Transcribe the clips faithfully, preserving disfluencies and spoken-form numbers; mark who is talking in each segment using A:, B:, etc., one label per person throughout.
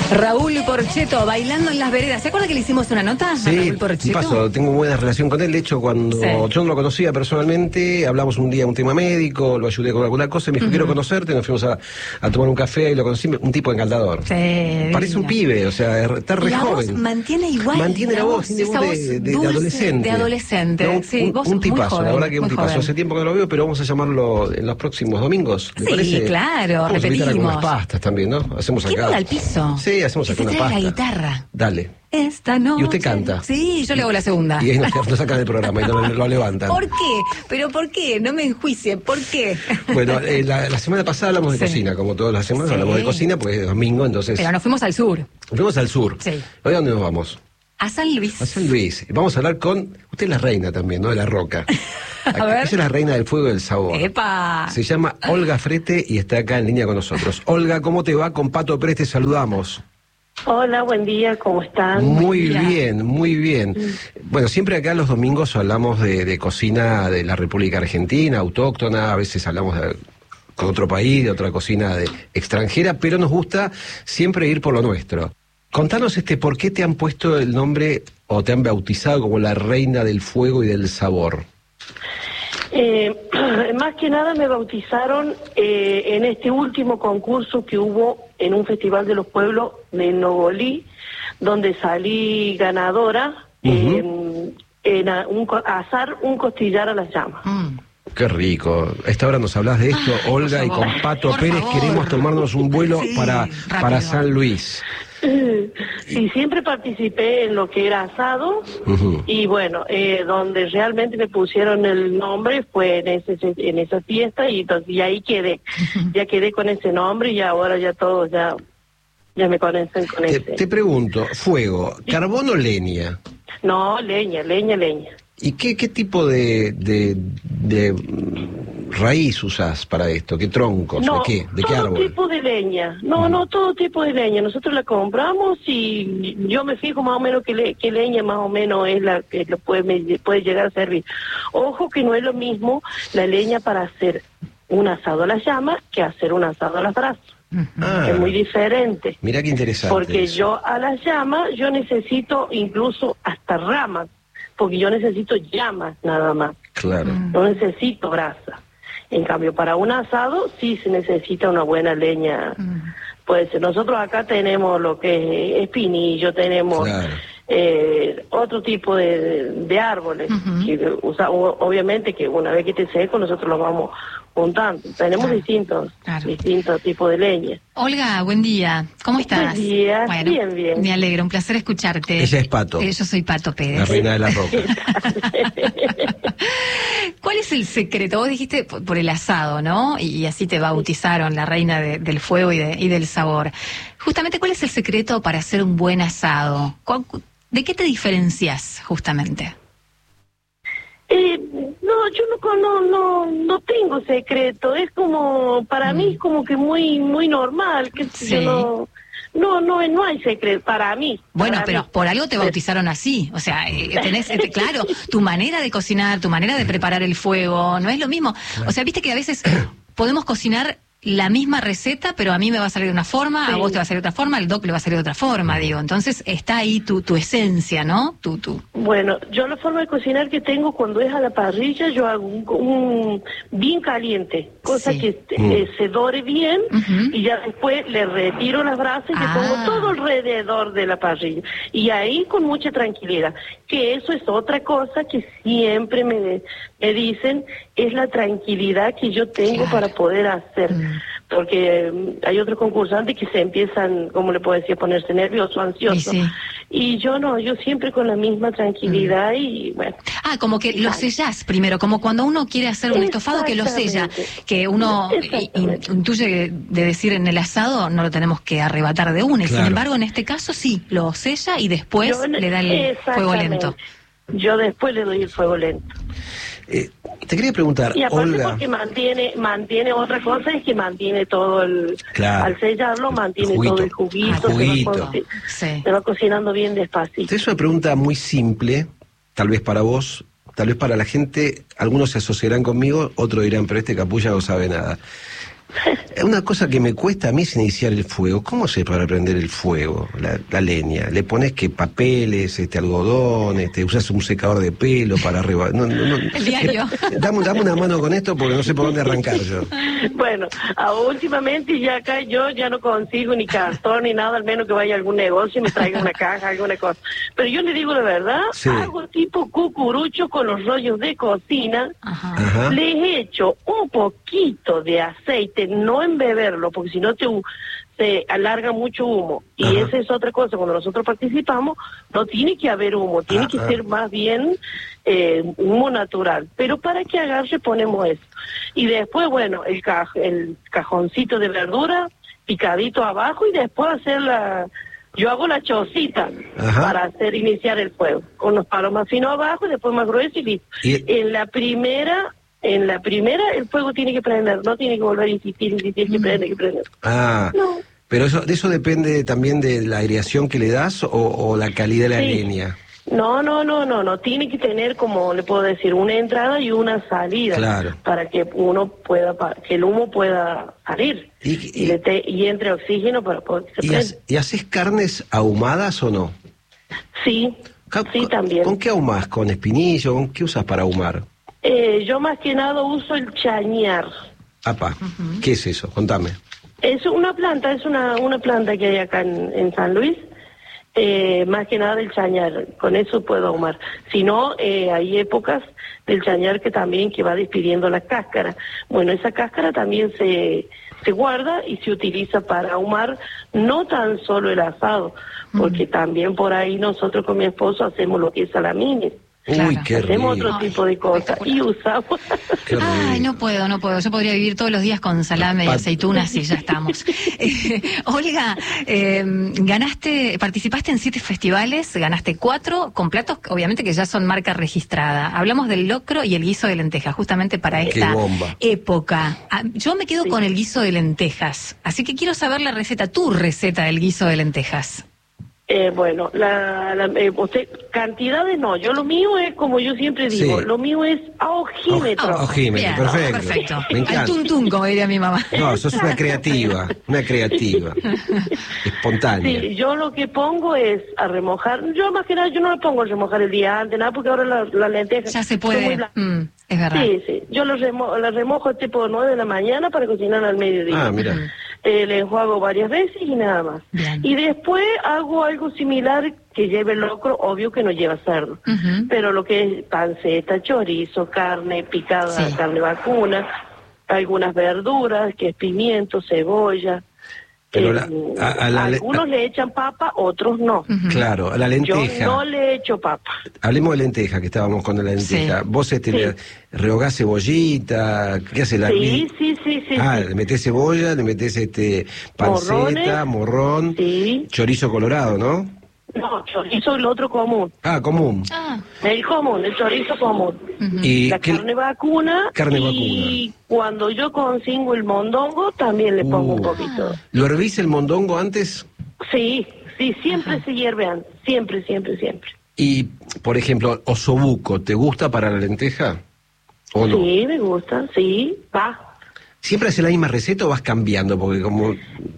A: Raúl Porchetto, bailando en las veredas. ¿Se acuerda que le hicimos una nota a
B: Sí,
A: Raúl Porchetto?
B: paso, tengo buena relación con él. De hecho, cuando
A: Sí.
B: yo no lo conocía personalmente, hablamos un día un tema médico, lo ayudé con alguna cosa, me dijo,
A: Uh-huh.
B: quiero conocerte, nos fuimos a, a tomar un café y lo conocí, un tipo encantador.
A: Sí,
B: Parece
A: divino.
B: un pibe, o sea, está re
A: La
B: joven.
A: voz mantiene igual.
B: Mantiene la, voz, tiene
A: esa
B: voz
A: voz
B: de, de- de
A: dulce,
B: adolescente.
A: De adolescente,
B: No, un,
A: sí.
B: un-
A: Vos
B: un
A: muy
B: tipazo,
A: joven,
B: la verdad que un
A: muy
B: tipazo.
A: joven.
B: Hace tiempo que no lo veo, pero vamos a llamarlo en los próximos domingos. ¿Le
A: Sí,
B: parece?
A: claro,
B: Vamos a invitar
A: repetimos.
B: algunas pastas también, ¿no? Hacemos
A: ¿Quién
B: acá.
A: llega al piso?
B: Sí, hacemos
A: Y
B: acá
A: se
B: una
A: trae
B: pasta.
A: la guitarra.
B: Dale.
A: Esta noche.
B: Y usted canta.
A: Sí, yo le hago la segunda.
B: Y ahí nos, nos sacan del programa y no lo, lo levantan.
A: ¿Por qué? ¿Pero por qué? No me enjuicien. ¿Por qué?
B: Bueno, eh, la, la semana pasada hablamos de
A: Sí.
B: cocina, como todas las semanas
A: Sí.
B: hablamos de cocina, pues es domingo, entonces...
A: Pero nos fuimos al sur.
B: Fuimos al sur.
A: Sí.
B: ¿Hoy a dónde nos vamos?
A: A San Luis.
B: A San Luis. Vamos a hablar con... Usted es la reina también, ¿no? De la roca.
A: A ver.
B: Ella es la reina del fuego y del sabor.
A: ¡Epa!
B: Se llama Olga Frete y está acá en línea con nosotros. Olga, ¿cómo te va? Con Pato Pérez te saludamos.
C: Hola, buen día, ¿cómo están?
B: Muy
A: día.
B: bien, muy bien. Bueno, siempre acá los domingos hablamos de, de cocina de la República Argentina, autóctona, a veces hablamos de, con otro país, de otra cocina de, extranjera, pero nos gusta siempre ir por lo nuestro. Contanos este, ¿por qué te han puesto el nombre o te han bautizado como la reina del fuego y del sabor?
C: Eh, más que nada me bautizaron eh, en este último concurso que hubo en un festival de los pueblos de Nogolí, donde salí ganadora
B: Uh-huh.
C: en, en a, un, co- asar un costillar a las llamas.
A: Mm.
B: Qué rico. A esta hora nos hablas de esto,
A: Ay,
B: Olga,
A: por
B: y con
A: favor.
B: Pato
A: Por
B: Pérez
A: favor.
B: queremos tomarnos un vuelo
A: Sí,
B: para,
A: rápido.
B: para San Luis.
C: Sí, siempre participé en lo que era asado.
B: Ujú.
C: Y bueno, eh, donde realmente me pusieron el nombre fue en ese en esa fiesta y, entonces, y ahí quedé. Ya quedé con ese nombre y ahora ya todos ya ya me conocen con
B: Te,
C: ese.
B: te pregunto, fuego, carbón o leña.
C: No, leña, leña, leña.
B: ¿Y qué, qué tipo de, de, de mm, raíz usás para esto? ¿Qué troncos?
C: No,
B: ¿De qué? ¿De qué
C: todo
B: árbol?
C: tipo de leña. No, no, todo tipo de leña. Nosotros la compramos y yo me fijo más o menos qué, le, qué leña más o menos es la que lo puede, me puede llegar a servir. Ojo que no es lo mismo la leña para hacer un asado a la llama que hacer un asado a las brasas.
B: Ah,
C: Es muy diferente.
B: mirá qué interesante.
C: Porque
B: eso.
C: yo a las llamas, yo necesito incluso hasta ramas, porque yo necesito llamas nada más,
B: Claro.
C: no necesito brasa. En cambio, para un asado sí se necesita una buena leña. Pues nosotros acá tenemos lo que es espinillo, tenemos
B: Claro.
C: eh, otro tipo de, de, de árboles.
A: Ujú.
C: Que usa, o- obviamente que una vez que esté seco nosotros los vamos juntando. Tenemos
A: Claro.
C: distintos,
A: Claro.
C: distintos tipos de leña.
A: Olga, buen día. ¿Cómo estás?
C: Buen día. Bien, bien.
A: Me alegro, un placer escucharte.
B: Ella es Pato.
A: Eh, yo soy Pato
B: La
A: Pérez.
B: reina de la roca.
A: ¿Cuál es el secreto? Vos dijiste por, por el asado, ¿no? Y, y así te bautizaron la reina de- del fuego y, de- y del sabor. Justamente, ¿cuál es el secreto para hacer un buen asado? ¿Cuál- ¿De qué te diferencias, justamente?
C: Eh, no, yo no, con- no, no, no tengo secreto. Es como, para mí es como que muy, muy normal. Que
A: Sí.
C: yo no, no, no, no hay secreto para mí.
A: Bueno,
C: para
A: pero
C: mí.
A: por algo te bautizaron así. O sea, eh, tenés, eh, claro, tu manera de cocinar, tu manera de preparar el fuego, no es lo mismo. O sea, viste que a veces podemos cocinar la misma receta, pero a mí me va a salir de una forma, a
C: Sí.
A: vos te va a salir de otra forma, al doc le va a salir de otra forma, digo. Entonces está ahí tu, tu esencia, ¿no? Tu, tu...
C: Bueno, yo la forma de cocinar que tengo cuando es a la parrilla, yo hago un, un bien caliente, cosa
A: Sí.
C: que este,
B: Mm.
C: eh, se dore bien
A: Ujú.
C: y ya después le retiro las brasas y
A: Ah.
C: le pongo todo alrededor de la parrilla. Y ahí con mucha tranquilidad, que eso es otra cosa que siempre me, me dicen, es la tranquilidad que yo tengo
A: Claro.
C: para poder hacer.
A: Mm.
C: Porque eh, hay otros concursantes que se empiezan, como le puedo decir, a ponerse nervioso, ansioso.
A: Y sí.
C: Y yo no, yo siempre con la misma tranquilidad y bueno.
A: Ah, como que lo sellás primero, como cuando uno quiere hacer un estofado que lo sella,
C: Exactamente.
A: que uno i-
C: Exactamente.
A: intuye de decir en el asado no lo tenemos que arrebatar de una, y sin
B: Claro.
A: embargo en este caso sí, lo sella y después
C: Yo-
A: le da el fuego
C: exactamente.
A: lento.
C: Yo después le doy el fuego lento.
B: Eh, te quería preguntar,
C: Y aparte
B: Olga.
C: porque mantiene, mantiene otra cosa, es que mantiene todo el,
B: Claro.
C: al sellarlo, mantiene
B: El juguito.
C: todo el juguito,
A: Ah,
C: se, va
B: juguito.
C: co-
A: Sí.
C: se va cocinando bien despacito.
B: Es una pregunta muy simple, tal vez para vos, tal vez para la gente, algunos se asociarán conmigo, otros dirán, pero este capulla no sabe nada. Una cosa que me cuesta a mí es iniciar el fuego. ¿Cómo se para prender el fuego, la, la leña? ¿Le pones que papeles, este algodón, este, usas un secador de pelo para arriba? No, no, no.
A: El diario.
B: Dame, dame una mano con esto porque no sé por dónde arrancar yo.
C: Bueno, a, últimamente ya acá yo ya no consigo ni cartón ni nada, al menos que vaya a algún negocio y me traiga una caja, alguna cosa. Pero yo le digo la verdad,
B: Sí.
C: hago tipo cucurucho con los rollos de cocina.
A: Ajá.
B: Ajá.
C: Les echo un poquito de aceite, no embeberlo, porque si no te hu- se alarga mucho humo. Y
B: Ajá.
C: esa es otra cosa, cuando nosotros participamos, no tiene que haber humo, tiene
B: Ah,
C: que
B: ah.
C: ser más bien eh, humo natural. Pero para que agarre ponemos eso. Y después, bueno, el, caj el cajoncito de verdura picadito abajo y después hacer la... Yo hago la chocita
B: Ajá.
C: para hacer iniciar el fuego, con los palos más finos abajo y después más gruesos y listo.
B: Y-
C: En la primera, en la primera el fuego tiene que prender, no tiene que volver a insistir, insistir, que prende, que prende.
B: Ah,
C: No.
B: pero eso, de eso depende también de la aireación que le das o, o la calidad de la
C: Sí.
B: leña.
C: No, no, no, no, no, tiene que tener, como le puedo decir, una entrada y una salida.
B: Claro.
C: Para que uno pueda, pa- que el humo pueda salir
B: Y-
C: y,
B: y-
C: le te- y entre oxígeno para poder que se
B: ¿Y,
C: prenda.
B: has- ¿Y haces carnes ahumadas o no?
C: Sí,
B: Ca-
C: sí
B: con-
C: también.
B: ¿Con qué ahumás? ¿Con espinillo? ¿Con qué usas para ahumar?
C: Eh, yo más que nada uso el chañar.
B: Apa, ¿qué es eso? Contame.
C: Es una planta, es una, una planta que hay acá en, en San Luis, eh, más que nada del chañar, con eso puedo ahumar. Si no, eh, hay épocas del chañar que también que va despidiendo la cáscara. Bueno, esa cáscara también se, se guarda y se utiliza para ahumar no tan solo el asado, porque también por ahí nosotros con mi esposo hacemos lo que es salamines.
B: Uy,
A: Claro.
B: qué
C: Hacemos
B: rico.
C: otro tipo de cosas y usamos...
B: Qué rico.
A: Ay, no puedo, no puedo. Yo podría vivir todos los días con salame y
B: Pat-
A: aceitunas y ya estamos. Eh, Olga, eh, ganaste, participaste en siete festivales, ganaste cuatro con platos, obviamente que ya son marca registrada. Hablamos del locro y el guiso de lentejas, justamente para
B: Qué
A: esta
B: bomba.
A: época. Ah, yo me quedo
C: Sí.
A: con el guiso de lentejas, así que quiero saber la receta, tu receta del guiso de lentejas.
C: Eh, bueno, la, la- eh, usted, cantidades no, yo lo mío es, como yo siempre digo,
B: Sí.
C: lo mío es a ojímetro.
B: Oh, ojímetro,
A: Bien,
B: perfecto.
A: perfecto.
B: Me
A: Al
B: encanta.
A: tuntún, como diría mi mamá.
B: No, sos una creativa, una creativa, espontánea.
C: Sí, yo lo que pongo es a remojar, yo más que nada, yo no le pongo a remojar el día antes, nada, porque ahora las la lentejas
A: Ya se
C: son muy
A: puede.
C: blancas.
A: Mm, es verdad.
C: Sí, sí, yo lo remo la remojo tipo nueve de la mañana para cocinar al mediodía.
B: Ah, mira.
C: Eh, le enjuago varias veces y nada más.
A: Bien.
C: Y después hago algo similar que lleve locro, obvio que no lleva cerdo,
A: Ujú.
C: pero lo que es panceta, chorizo, carne picada,
A: Sí.
C: carne vacuna, algunas verduras, que es pimiento, cebolla.
B: Pero
C: eh,
B: la- a- a la le-
C: algunos le echan papa, otros no.
A: Ujú.
B: Claro, a la
C: Yo
B: lenteja.
C: no le echo papa.
B: Hablemos de lenteja, que estábamos con la lenteja.
A: Sí.
B: Vos este,
C: Sí.
B: le rehogás cebollita, ¿qué hace la
C: Sí, sí, sí, sí.
B: Ah,
C: sí.
B: le metés cebolla, le metés este panceta,
C: Morrones.
B: morrón,
C: Sí.
B: chorizo colorado, ¿no?
C: No, chorizo el otro común.
B: Ah, común.
A: Ah,
C: El común, el chorizo común.
A: ujú.
B: Y
C: La
B: qué-
C: carne vacuna.
B: Carne
C: y cuando yo consigo el mondongo, también le pongo un
B: Uh.
C: poquito.
B: ¿Lo hervís el mondongo antes?
C: Sí, sí, siempre se hierve antes. Siempre, siempre, siempre.
B: Y, por ejemplo, osobuco, ¿te gusta para la lenteja? ¿O no?
C: Sí, me gusta, sí, va.
B: ¿Siempre haces la misma receta o vas cambiando? Porque como...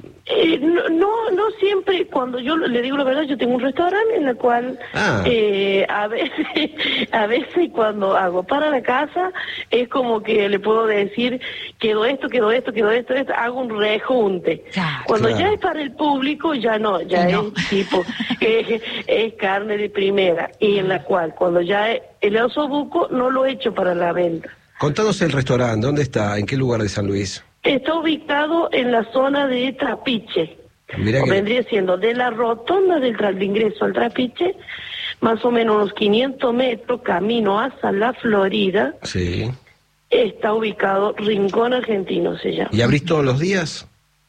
C: Eh, no, no, no siempre, cuando yo le digo la verdad, yo tengo un restaurante en el cual
B: Ah.
C: eh, a veces, a veces cuando hago para la casa, es como que le puedo decir, quedó esto, quedó esto, quedó esto, esto, hago un rejunte.
A: Claro.
C: Cuando
B: Claro.
C: ya es para el público, ya no, ya
A: Y no.
C: es tipo, es, es carne de primera, y en la cual cuando ya es, el osobuco no lo echo para la venta.
B: Contanos el restaurante, ¿dónde está? ¿En qué lugar de San Luis?
C: Está ubicado en la zona de Trapiche.
B: Mirá
C: O
B: que-
C: vendría siendo de la rotonda del tra- de ingreso al Trapiche, más o menos unos quinientos metros, camino hacia la Florida,
B: Sí.
C: está ubicado Rincón Argentino, se llama.
B: ¿Y abrís todos los días?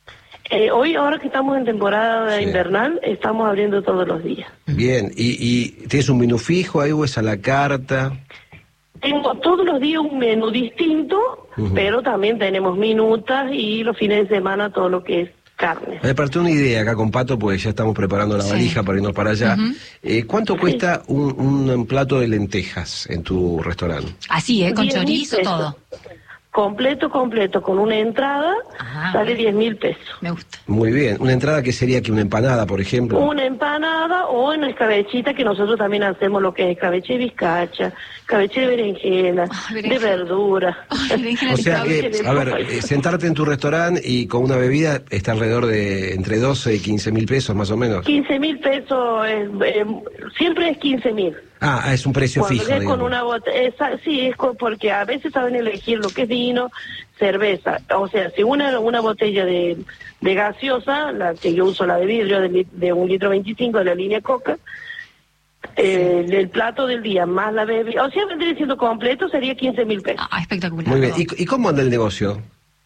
C: Eh, hoy, ahora que estamos en temporada
B: Sí.
C: invernal, estamos abriendo todos los días.
B: Bien. ¿Y, y tienes un menú fijo ahí o es a la carta?
C: Tengo todos los días un menú distinto,
B: Ujú.
C: pero también tenemos minutas y los fines de semana todo lo que es carne.
B: Me partí una idea acá con Pato, porque ya estamos preparando la
A: Sí.
B: valija para irnos para allá.
A: Ujú.
B: Eh, ¿Cuánto cuesta un, un plato de lentejas en tu restaurante?
A: Así, ¿eh? Con
C: diez mil
A: chorizo,
C: pesos.
A: todo.
C: completo, completo, con una entrada,
A: Ah,
C: sale
A: bueno.
C: diez mil pesos.
A: Me gusta.
B: Muy bien. ¿Una entrada que sería que una empanada, por ejemplo?
C: Una empanada o una escabechita, que nosotros también hacemos lo que es escabeche de bizcacha, escabeche de berenjena,
A: Ay,
C: de
A: berenjena.
C: verdura.
A: Ay, berenjena
B: O sea que,
C: Escabeche de
B: a ver,
C: papa.
B: eh, sentarte en tu restaurante y con una bebida está alrededor de entre doce y quince mil pesos más o menos.
C: quince mil pesos, eh, eh, siempre es quince mil.
B: Ah, es un precio
C: Cuando
B: fijo,
C: es con
B: digamos.
C: una botella, sí, es con- porque a veces saben elegir lo que es vino, cerveza. O sea, si una una botella de, de gaseosa, la que yo uso, la de vidrio, de, li- de un litro veinticinco de la línea Coca, eh, el, el plato del día más la bebida, o sea, vendría siendo completo, sería quince mil pesos.
A: Ah, espectacular.
B: Muy bien. ¿Y, y cómo anda el negocio?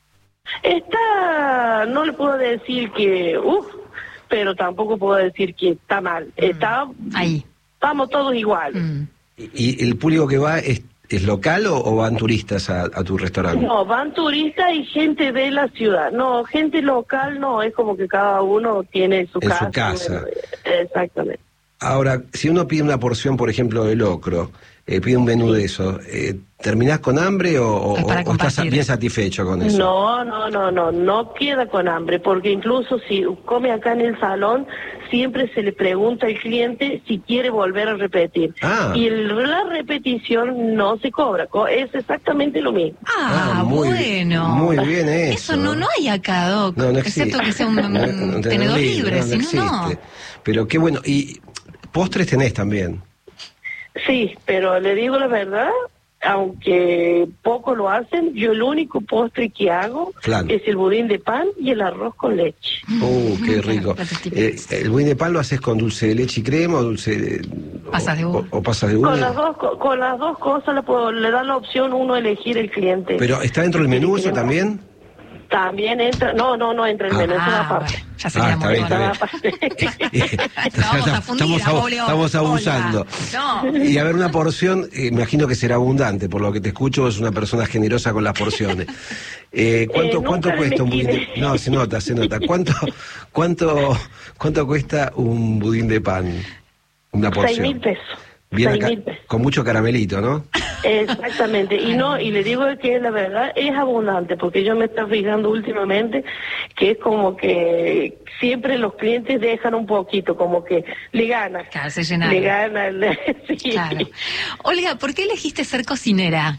C: Está, no le puedo decir que, uff, pero tampoco puedo decir que está mal. Está,
A: Ahí.
C: vamos todos iguales.
A: Mm.
B: ¿Y, y el público que va es, es local o, o van turistas a, a tu restaurante?
C: No, van turistas y gente de la ciudad. No, gente local no, es como que cada uno tiene su
B: En
C: casa.
B: su casa.
C: bueno, exactamente.
B: Ahora, si uno pide una porción, por ejemplo, de locro, eh, pide un menú de eso, eh, ¿terminás con hambre o, o-
A: Es para
B: o estás
A: compartir.
B: bien satisfecho con eso?
C: No, no, no, no, no queda con hambre, porque incluso si come acá en el salón, siempre se le pregunta al cliente si quiere volver a repetir.
B: Ah.
C: Y el- la repetición no se cobra, co- es exactamente lo mismo.
A: Ah,
B: Ah, muy
A: bueno.
B: bien, muy bien eso.
A: Eso no, no hay acá, Doc.
B: No, no existe.
A: Excepto que sea un, un
B: No, no,
A: tenedor libre,
B: no,
A: si no, no.
B: existe. Pero qué bueno. Y postres tenés también.
C: Sí, pero le digo la verdad, aunque poco lo hacen, yo el único postre que hago
B: Flan.
C: es el budín de pan y el arroz con leche.
B: Uh, qué rico.
A: Platos
B: Eh,
A: típicos.
B: ¿El budín de pan lo haces con dulce de leche y crema o dulce de...
A: Pasas de
B: o-
A: uva.
B: O, o pasas de uva?
C: Con las dos co- con las dos cosas le, puedo- le da la opción uno a elegir el cliente.
B: Pero ¿está dentro del menú eso
C: Crema.
B: también?
C: También entra, no, no, no entra el
B: Ah.
C: menú, eso va
A: Ah,
C: aparte.
A: bueno, ya
B: Ah,
A: sería
B: está
A: muy
B: bien, está
A: bueno.
B: bien.
C: aparte.
A: Vamos a fundir,
B: estamos, abu-
A: Napoleón.
B: estamos abusando.
A: Hola. No.
B: Y a ver, una porción, eh, imagino que será abundante, por lo que te escucho, es una persona generosa con las porciones. Eh, ¿Cuánto,
C: Eh, nunca
B: cuánto
C: me
B: cuesta un budín de...
C: mezquine.
B: No, se nota, se nota. ¿Cuánto, cuánto, cuánto cuesta un budín de pan? Una porción.
C: Seis mil pesos.
B: Bien
C: Seis
B: acá-
C: mil pesos.
B: con mucho caramelito, ¿no?
C: Exactamente, y no, y le digo que la verdad es abundante, porque yo me estoy fijando últimamente que es como que siempre los clientes dejan un poquito, como que le gana,
A: Claro, se llenaron.
C: le gana, le- sí.
A: Claro. Olga, ¿por qué elegiste ser cocinera?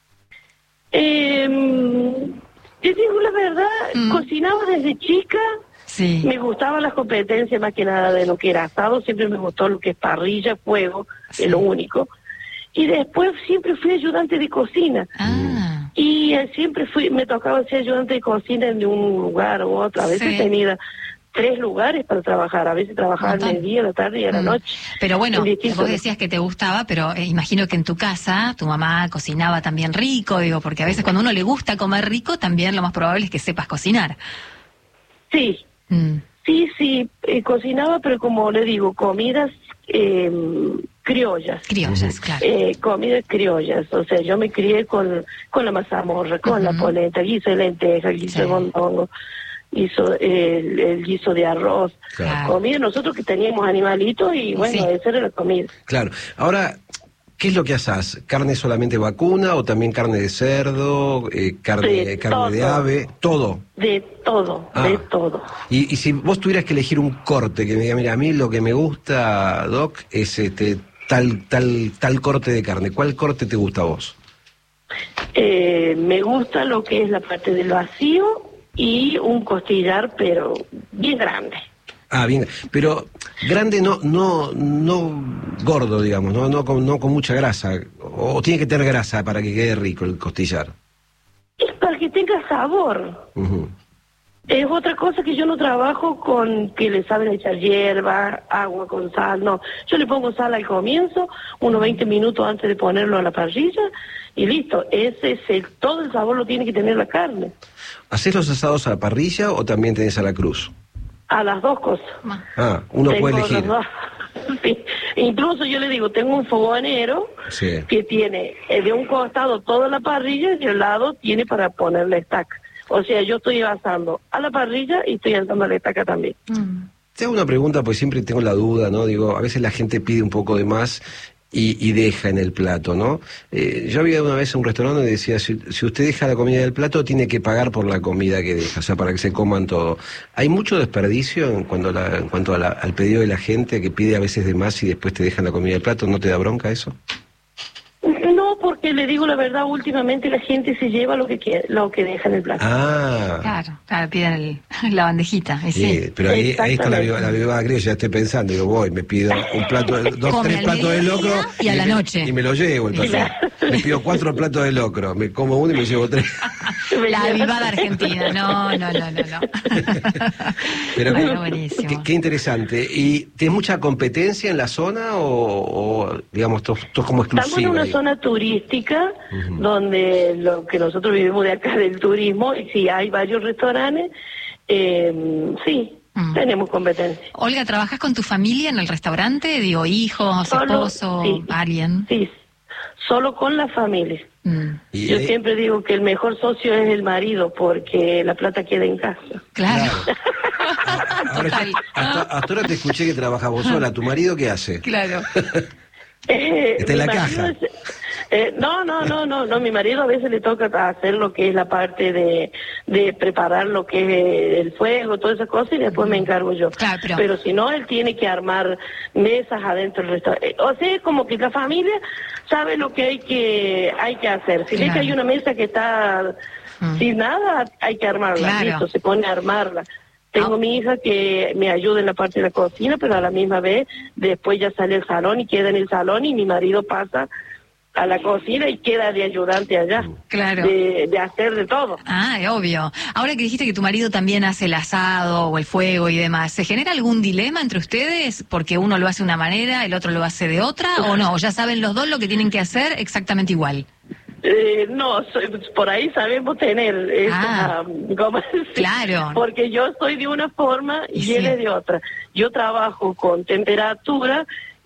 C: Eh, te digo la verdad,
A: Mm.
C: cocinaba desde chica,
A: Sí.
C: me gustaban las competencias más que nada de lo que era asado, siempre me gustó lo que es parrilla, fuego,
A: Sí.
C: es lo único. Y después siempre fui ayudante de cocina.
A: Ah,
C: Y eh, siempre fui, me tocaba ser ayudante de cocina en de un lugar u otro. A veces
A: Sí.
C: tenía tres lugares para trabajar. A veces trabajaba al
A: Montón.
C: mediodía, a la tarde y a la
A: mm.
C: noche.
A: Pero bueno,
C: En distintos-
A: vos decías que te gustaba, pero eh, imagino que en tu casa tu mamá cocinaba también rico, digo, porque a veces cuando a uno le gusta comer rico, también lo más probable es que sepas cocinar.
C: Sí,
A: Mm.
C: sí, sí, eh, cocinaba, pero como le digo, comidas eh, criollas.
A: Criollas, claro.
C: Eh, comidas criollas, o sea, yo me crié con, con la mazamorra, con la
A: Ujú.
C: polenta, guiso de lenteja, guiso
A: Sí.
C: de mondongo, guiso, eh, el, el guiso de arroz.
B: Claro.
C: Comida, nosotros que teníamos animalitos y bueno,
A: Sí.
C: esa era la comida.
B: Claro. Ahora, ¿qué es lo que haces? ¿Carne solamente vacuna o también carne de cerdo, eh, carne,
C: Sí,
B: carne de
C: todo.
B: ave? Todo.
C: De todo,
B: Ah.
C: de todo.
B: Y, y si vos tuvieras que elegir un corte que me diga, mira, a mí lo que me gusta, Doc, es este tal tal tal corte de carne. ¿Cuál corte te gusta a vos?
C: Eh, me gusta lo que es la parte del vacío y un costillar, pero bien grande.
B: Ah, bien, pero grande no no no gordo, digamos, no no con, no con mucha grasa, o tiene que tener grasa para que quede rico el costillar.
C: Es para que tenga sabor.
B: Ujú.
C: Es otra cosa que yo no trabajo con que le saben echar hierba, agua con sal, no. Yo le pongo sal al comienzo, unos veinte minutos antes de ponerlo a la parrilla y listo. Ese es el, todo el sabor lo tiene que tener la carne.
B: ¿Hacés los asados a la parrilla o también tenés a la cruz?
C: A las dos cosas.
A: Ma-
B: Ah, uno
C: Tengo
B: puede
C: las
B: elegir.
C: dos. Sí. Incluso yo le digo, tengo un fogonero
B: Sí.
C: que tiene eh, de un costado toda la parrilla y al lado tiene para poner la estaca. O sea, yo estoy asando a la parrilla y estoy asando a la estaca también.
A: Mm.
B: Te hago una pregunta, pues siempre tengo la duda, ¿no? Digo, a veces la gente pide un poco de más y, y deja en el plato, ¿no? Eh, yo había una vez en un restaurante donde decía, si, si usted deja la comida del plato, tiene que pagar por la comida que deja, o sea, para que se coman todo. ¿Hay mucho desperdicio en cuanto, a la, en cuanto a la, al pedido de la gente que pide a veces de más y después te dejan la comida del plato? ¿No te da bronca eso?
C: No, porque le digo la verdad, últimamente la gente se lleva lo que quiere, lo que deja en el plato.
B: Ah.
A: Claro, claro, piden el, la bandejita. Y
B: Sí,
A: sí.
B: pero ahí, ahí está la, viva- la vivada criolla, ya estoy pensando, digo, voy, me pido un plato, de- dos,
A: Come
B: tres
A: al
B: platos de locro.
A: mediodía y a la
B: me-
A: noche.
B: Y me lo llevo, entonces.
C: Claro.
B: Me pido cuatro platos de locro, me como uno y me llevo tres.
A: La avivada argentina, no, no, no, no, no.
B: Pero
A: Bueno,
B: qué-
A: buenísimo.
B: qué, qué interesante. ¿Y tienes mucha competencia en la zona o, o, digamos, esto es como exclusivo?
C: Estamos en una
B: ahí?
C: zona turística,
B: Ujú.
C: donde lo que nosotros vivimos de acá del turismo, y sí hay varios restaurantes, eh, sí,
A: Mm.
C: tenemos competencia.
A: Olga, ¿trabajas con tu familia en el restaurante? Digo, hijos,
C: Solo-
A: esposo,
C: sí.
A: alguien.
C: Sí, solo con la familia.
A: Mm,
B: Y
C: Yo
B: ahí-
C: siempre digo que el mejor socio es el marido, porque la plata queda en casa.
A: claro.
B: Ahora,
A: Total.
B: hasta, hasta ahora te escuché que trabajas vos sola. ¿Tu marido qué hace?
A: Claro.
C: Eh,
B: Está en
C: mi
B: la
C: marido
B: caja.
C: es- eh, no, no, no, no, no, mi marido a veces le toca hacer lo que es la parte de, de preparar lo que es el fuego, todas esas cosas, y después me encargo yo.
A: Claro, pero-
C: si no, él tiene que armar mesas adentro del restaurante. O sea, es como que la familia sabe lo que hay que hay que hacer. Si ve
A: Claro.
C: que hay una mesa que está
A: Mm.
C: sin nada, hay que armarla.
A: Claro.
C: Listo, se pone a armarla. Tengo
A: Ah.
C: mi hija que me ayuda en la parte de la cocina, pero a la misma vez después ya sale al salón y queda en el salón, y mi marido pasa a la cocina y queda de ayudante allá.
A: Claro.
C: De, de hacer de todo.
A: Ah, es obvio. Ahora que dijiste que tu marido también hace el asado o el fuego y demás, ¿se genera algún dilema entre ustedes? Porque uno lo hace de una manera, el otro lo hace de otra, ¿o no? ¿O ya saben los dos lo que tienen que hacer exactamente igual?
C: Eh, no, soy- por ahí sabemos tener esa,
A: Ah.
C: ¿cómo se-
A: Claro.
C: Porque yo soy de una forma y,
A: Y
C: él
A: sí.
C: es de otra. Yo trabajo con temperatura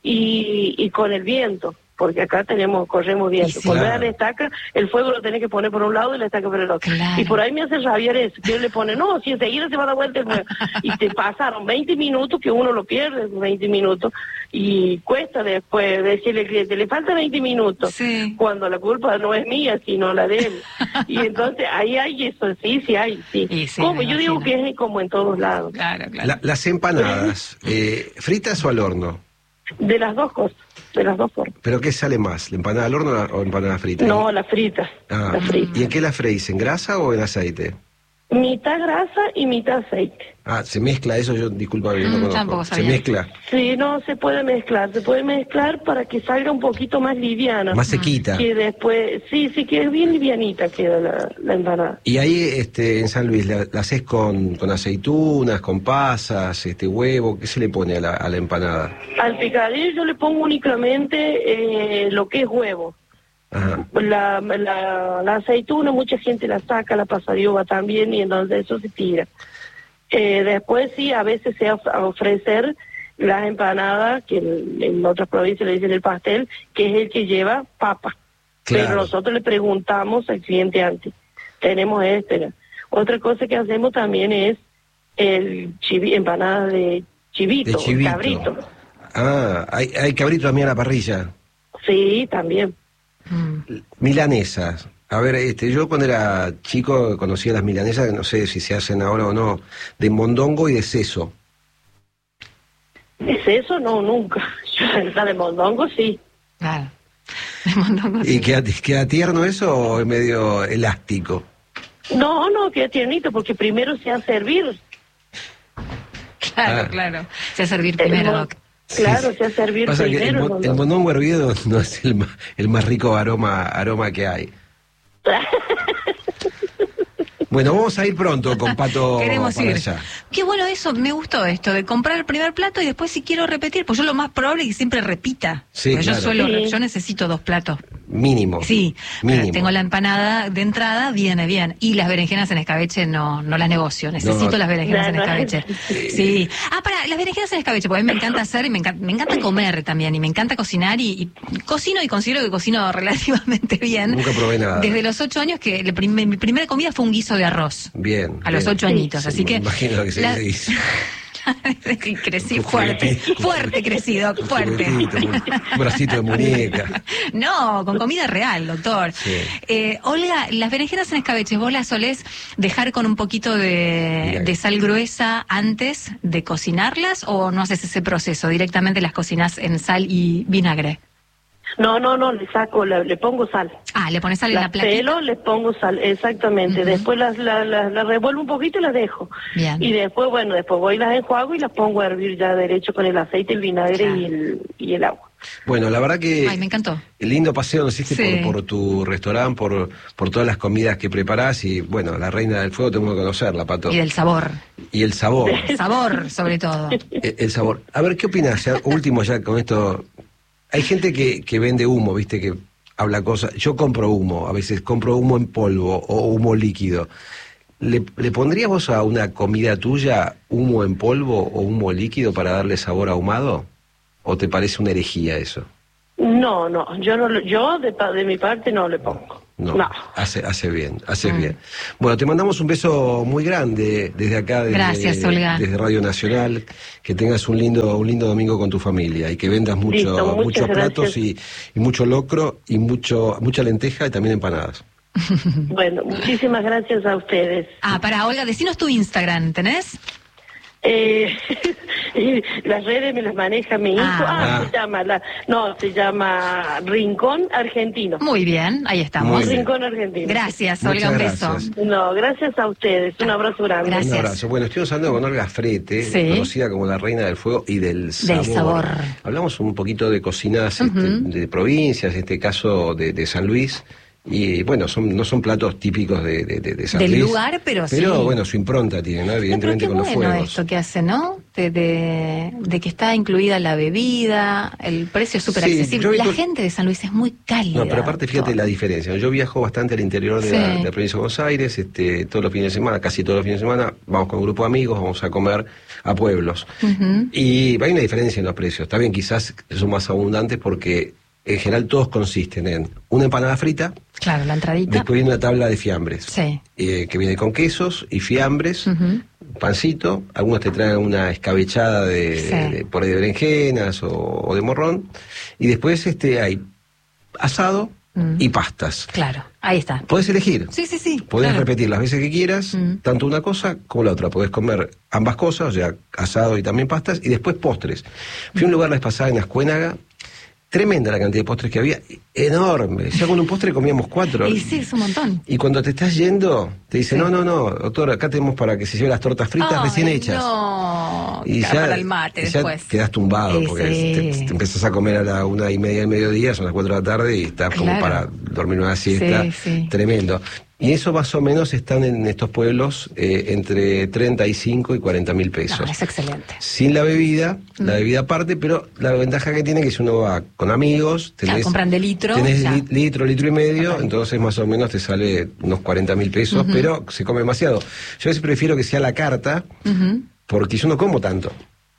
C: y, y con el viento, porque acá tenemos corremos viento.
A: Y sí.
C: Cuando
B: Claro.
C: es la estaca, el fuego lo tenés que poner por un lado y la estaca por el otro.
A: Claro.
C: Y por ahí me hace rabiar eso, que él le pone, no, si enseguida se va a dar vuelta el fuego. Y te pasaron veinte minutos, que uno lo pierde, veinte minutos, y cuesta después decirle al cliente, le falta veinte minutos,
A: Sí.
C: cuando la culpa no es mía, sino la de él. Y entonces ahí hay eso, sí, sí hay, sí.
A: Y sí,
C: como
A: me
C: yo digo
A: imagino.
C: que es como en todos lados,
A: Claro, claro.
B: La- las empanadas, eh, ¿fritas o al horno?
C: de las dos cosas, de las dos formas.
B: ¿Pero qué sale más? ¿La empanada al horno o la- o empanada frita?
C: No, la frita,
B: Ah,
C: la frita.
B: ¿y en qué la freís? ¿En grasa o en aceite?
C: Mitad grasa y mitad aceite.
B: Ah, se mezcla eso, yo disculpa, yo
A: Mm,
B: no conozco.
A: tampoco
B: Se
A: sabía.
B: mezcla,
C: Sí, no, se puede mezclar, se puede mezclar para que salga un poquito más liviana.
B: más sequita.
C: Que después, sí, sí, que es bien livianita queda la, la empanada.
B: Y ahí este, en San Luis, ¿la, la haces con, con aceitunas, con pasas, este huevo? ¿Qué se le pone a la, a la empanada?
C: Al picadillo yo le pongo únicamente eh, lo que es huevo.
B: Ajá.
C: La, la, la aceituna, mucha gente la saca, la pasa de uva también, y entonces eso se tira. Eh, después sí, a veces se of- a ofrecer las empanadas, que en, en otras provincias le dicen el pastel, que es el que lleva papa.
B: Claro.
C: Pero nosotros le preguntamos al cliente antes, tenemos este. ¿no? Otra cosa que hacemos también es el chivi, empanada de chivito,
B: De chivito.
C: cabrito.
B: Ah, hay, hay cabrito también a la parrilla.
C: Sí, también.
A: Mm.
B: Milanesas. A ver, este, yo cuando era chico conocía las milanesas, no sé si se hacen ahora o no, de mondongo y de seso.
C: ¿Es eso? No, nunca. La de mondongo sí.
A: Claro. De mondongo, sí.
B: ¿Y queda, queda tierno eso o es medio elástico?
C: No, no, queda tiernito, porque primero se hace hervir.
A: Claro,
B: Ah.
A: claro. Se hace servir
C: El
A: primero,
C: mon-
A: Doc.
C: Claro,
B: Sí,
C: se hace hervir
B: Pasa que el,
C: primero.
B: mo-
C: el
B: el
C: mondongo.
B: mondongo hervido no es el más, el más rico aroma, aroma que hay. Bueno, vamos a ir pronto con Pato
A: Queremos
B: para
A: ir.
B: allá.
A: Qué bueno eso, me gustó esto, de comprar el primer plato y después si quiero repetir, pues yo lo más probable es que siempre repita.
B: Sí,
A: Porque yo
B: claro.
A: suelo,
C: Sí.
A: yo necesito dos platos.
B: Mínimo.
A: Sí,
B: Mínimo.
A: pero tengo la empanada de entrada, viene bien. Y las berenjenas en escabeche no, no las negocio, necesito
B: No.
A: las berenjenas
C: No,
A: en
C: no.
A: escabeche. Sí. Ah, para, las berenjenas en escabeche, porque a mí me encanta hacer y me encanta, me encanta comer también, y me encanta cocinar, y, y cocino y considero que cocino relativamente bien.
B: Nunca probé nada.
A: Desde los ocho años, que la prim- mi primera comida fue un guiso de arroz.
B: Bien.
A: A los
B: bien.
A: ocho añitos,
B: Sí,
A: así
B: me
A: que...
B: imagino lo que se
A: la-
B: dice.
A: Crecí fuerte, fuerte crecido, fuerte.
B: Un bracito de muñeca.
A: No, con comida real, doctor.
B: Sí.
A: Eh, Olga, las berenjenas en escabeche, ¿vos las solés dejar con un poquito de, de sal gruesa antes de cocinarlas o no haces ese proceso? ¿Directamente las cocinas en sal y vinagre?
C: No, no, no, le saco, la, le pongo sal.
A: Ah, le pones sal en
C: Las
A: la platita.
C: pelo, les pongo sal, exactamente.
A: Uh-huh.
C: Después las, las, las, las revuelvo un poquito y las dejo.
A: Bien.
C: Y después, bueno, después voy y las enjuago y las pongo a hervir ya derecho con el aceite, el vinagre
A: Claro.
C: y, el, y el agua.
B: Bueno, la verdad que...
A: Ay, me encantó.
B: Lindo paseo nos hiciste
A: Sí.
B: por, por tu restaurante, por, por todas las comidas que preparás y, bueno, la Reina del Fuego tengo que conocerla, Pato.
A: Y del sabor.
B: Y el sabor.
A: El sabor, sobre todo.
B: el, el sabor. A ver, ¿qué opinas? Ya, último ya con esto... Hay gente que, que vende humo, viste, que habla cosas. Yo compro humo, a veces compro humo en polvo o humo líquido. ¿Le, le pondrías vos a una comida tuya humo en polvo o humo líquido para darle sabor ahumado? ¿O te parece una herejía eso?
C: No, no, yo no, lo- yo de, pa- de mi parte no le pongo.
B: No,
C: No.
B: hace, hace bien, hace
A: Mm.
B: bien. Bueno, te mandamos un beso muy grande desde acá, desde,
A: Gracias, Olga.
B: desde Radio Nacional. Que tengas un lindo, un lindo domingo con tu familia y que vendas mucho,
C: Listo, muchas
B: muchos platos y,
C: gracias.
B: y mucho locro y mucho, mucha lenteja y también empanadas.
C: Bueno, muchísimas gracias a ustedes.
A: Ah, para Olga, decinos tu Instagram, ¿tenés?
C: Eh, y las redes me las maneja mi hijo.
A: Ah.
C: Ah,
B: Ah.
C: se llama, la, no, se llama Rincón Argentino.
A: Muy bien, ahí estamos.
B: Muy bien.
C: Rincón Argentino.
A: Gracias,
B: Muchas
A: Olga, un beso.
B: gracias.
C: No, gracias a ustedes. Un abrazo grande.
A: Gracias.
B: Un abrazo. Bueno, estuvimos hablando con Olga Frete,
A: Sí.
B: conocida como la Reina del Fuego y del Sabor.
A: sabor.
B: Hablamos un poquito de cocinas
A: Ujú.
B: este, de provincias, en este caso de, de San Luis. Y bueno, son, no son platos típicos de, de, de, de San
A: Del
B: Luis.
A: lugar, pero sí.
B: Pero bueno, su impronta tiene, ¿no?
A: No, pero
B: Evidentemente
A: qué
B: con los
A: bueno
B: fuegos.
A: esto que hace, ¿no? De, de, de que está incluida la bebida, el precio es súper
B: Sí,
A: accesible.
B: yo vi
A: La
B: con-
A: gente de San Luis es muy cálida.
B: No, pero aparte fíjate
A: doctor.
B: la diferencia. Yo viajo bastante al interior de,
A: Sí.
B: la, de la provincia de Buenos Aires, este, todos los fines de semana, casi todos los fines de semana, vamos con un grupo de amigos, vamos a comer a pueblos.
A: Ujú.
B: Y hay una diferencia en los precios. Está bien, quizás son más abundantes porque en general todos consisten en una empanada frita,
A: Claro, la entradita.
B: después viene una tabla de fiambres,
A: Sí.
B: eh, que viene con quesos y fiambres,
A: Ujú.
B: pancito, algunos te traen una escabechada de,
A: Sí.
B: de- por ahí de berenjenas o, o de morrón, y después este hay asado
A: Mm.
B: y pastas.
A: Claro, ahí está.
B: Podés elegir.
A: Sí, sí, sí.
B: Podés
A: claro.
B: repetir las veces que quieras,
A: Mm.
B: tanto una cosa como la otra. Podés comer ambas cosas, o sea, asado y también pastas, y después postres. Fui a un lugar la vez pasada en Ascuénaga, tremenda la cantidad de postres que había, enorme. Ya con un postre comíamos cuatro.
A: Y sí, es un montón.
B: Y cuando te estás yendo, te dicen,
A: Sí.
B: no, no, no, doctor, acá tenemos para que se lleve las tortas fritas
A: Ay,
B: recién hechas.
A: No,
B: Y
A: Claro,
B: ya,
A: para el mate
B: ya
A: después.
B: quedás tumbado,
A: Sí,
B: porque
A: sí.
B: te, te empezás a comer a la una y media del mediodía, son las cuatro de la tarde y estás como
A: Claro.
B: para dormir una siesta.
A: Sí, sí.
B: Tremendo. Y eso más o menos están en estos pueblos eh, entre treinta y cinco y cuarenta mil pesos.
A: No, es excelente.
B: Sin la bebida, la
A: Mm.
B: bebida aparte, pero la ventaja que tiene es que si uno va con amigos,
A: Claro,
B: tenés,
A: compran de litro,
B: tenés
A: ya.
B: li- litro, litro y medio,
A: Total.
B: entonces más o menos te sale unos cuarenta mil pesos,
A: Ujú.
B: pero se come demasiado. Yo a veces prefiero que sea la carta,
A: Ujú.
B: porque yo no como tanto.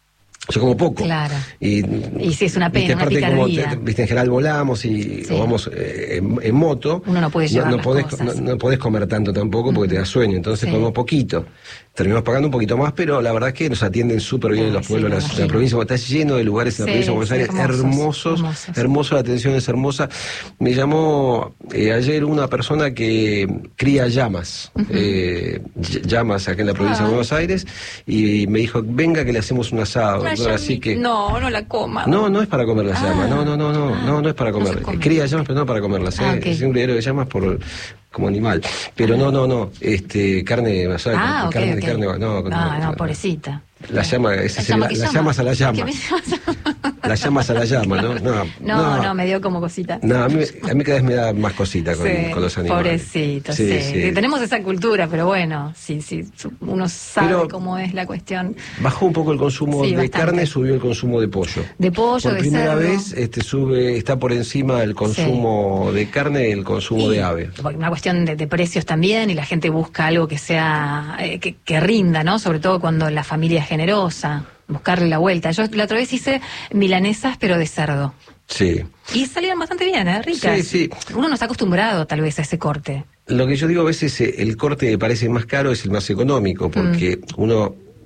B: Yo como poco.
A: Claro.
B: Y,
A: Y sí, es una pena,
B: viste,
A: una
B: aparte como
A: picardía.
B: te- viste, en general volamos y
A: Sí.
B: o vamos eh, en, en moto.
A: Uno no puede llevar
B: no,
A: las
B: podés,
A: cosas.
B: no, no podés comer tanto tampoco porque te da sueño, entonces
A: Sí.
B: comemos poquito. Terminamos pagando un poquito más, pero la verdad es que nos atienden súper bien
A: Ay,
B: en los
A: sí,
B: pueblos,
A: me
B: la, la
A: imagino.
B: provincia, está lleno de lugares en la
A: Sí,
B: provincia de Buenos
A: sí,
B: Aires,
A: hermosos,
B: hermosos,
A: hermosos.
B: hermoso, la atención es hermosa. Me llamó eh, ayer una persona que cría llamas, eh, ll- llamas acá en la provincia
A: Ah.
B: de Buenos Aires, y me dijo, venga que le hacemos un asado,
A: Una
B: doctora, así
A: llamita.
B: que...
A: No, no la coma.
B: No, no es para comer las
A: Ah.
B: llamas, no, no, no, no,
A: Ah.
B: no, no es para
A: No
B: comer.
A: se come.
B: Cría llamas, pero no para comerlas,
A: Ah,
B: ¿eh?
A: ok.
B: Es un criadero de llamas por como animal. Pero no, no, no, este, carne basada,
A: Ah, ok,
B: carne,
A: ok.
B: carne, no, no,
A: Ah, no,
B: no.
A: pobrecita.
B: La llama, ese es el-
A: llama que
B: las
A: llama.
B: llamas a la llama.
A: ¿Qué me-
B: Las llamas a la llama, ¿no? No,
A: No, no, me dio como cosita.
B: No, a mí, a mí cada vez me da más cosita con,
A: Sí,
B: con los animales.
A: pobrecito, sí,
B: sí.
A: Tenemos esa cultura, pero bueno, sí, sí, su- uno sabe
B: Pero-
A: cómo es la cuestión.
B: Bajó un poco el consumo
A: Sí,
B: de
A: bastante.
B: carne, subió el consumo de pollo.
A: De pollo,
B: Por
A: de
B: primera
A: cerdo.
B: vez este, sube, está por encima el consumo de carne y el consumo
A: Y
B: de ave.
A: Una cuestión de, de precios también, y la gente busca algo que sea, eh, que, que rinda, ¿no? Sobre todo cuando la familia es generosa, buscarle la vuelta. Yo la otra vez hice milanesas, pero de cerdo.
B: Sí.
A: Y salieron bastante bien, ¿eh? Ricas.
B: Sí, sí.
A: Uno no está acostumbrado tal vez a ese corte.
B: Lo que yo digo a veces, eh, el corte que parece más caro es el más económico, porque uno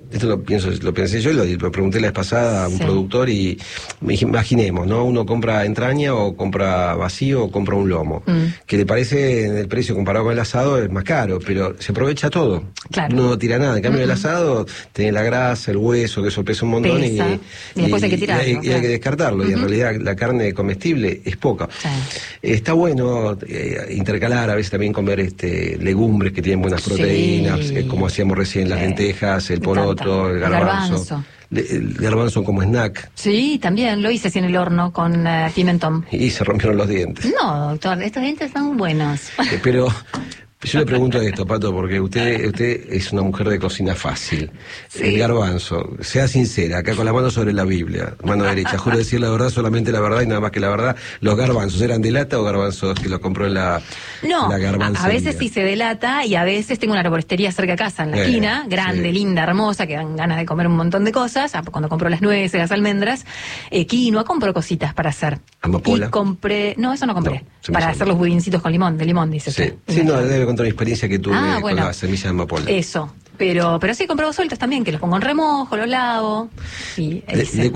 B: esto lo pienso, lo pensé yo, lo, lo pregunté la vez pasada a un sí. productor y me dije, imaginemos, ¿no? Uno compra entraña o compra vacío o compra un lomo, mm. que le parece en el precio comparado con el asado es más caro, pero se aprovecha todo.
A: Claro.
B: No tira nada. En cambio, uh-huh. el asado tiene la grasa, el hueso, que eso pesa un montón.
A: Pesa, y, y después y, hay que tirarlo.
B: Y hay,
A: claro.
B: y hay que descartarlo. Uh-huh. Y en realidad la carne comestible es poca. Sí. Está bueno eh, intercalar, a veces también comer este legumbres que tienen buenas proteínas, sí. eh, como hacíamos recién, las sí. lentejas, el poroto, el garbanzo. El garbanzo. El garbanzo como snack.
A: Sí, también lo hice así en el horno con uh, pimentón.
B: Y se rompieron los dientes.
A: No, doctor, estos dientes son buenos.
B: Eh, pero yo le pregunto esto, Pato, porque usted usted es una mujer de cocina fácil. Sí. El garbanzo, sea sincera, acá con la mano sobre la Biblia, mano derecha, juro decir la verdad, solamente la verdad y nada más que la verdad. ¿Los garbanzos eran de lata o garbanzos que los compró en la,
A: no,
B: la garbancería?
A: A veces sí se delata y a veces tengo una arboristería cerca de casa, en la eh, esquina, grande, sí. linda, hermosa, que dan ganas de comer un montón de cosas. Cuando compro las nueces, las almendras, eh, quinoa, compro cositas para hacer.
B: ¿Amapola?
A: Y compré, no, eso no compré,
B: no,
A: para hacer los budincitos con limón, de limón, dice
B: sí.
A: usted.
B: Sí, no, debe contar mi experiencia que tuve
A: ah,
B: con
A: bueno,
B: las semillas de amapola.
A: Eso, pero pero sí compré sueltos también, que los pongo en remojo, los lavo. Y
B: le, le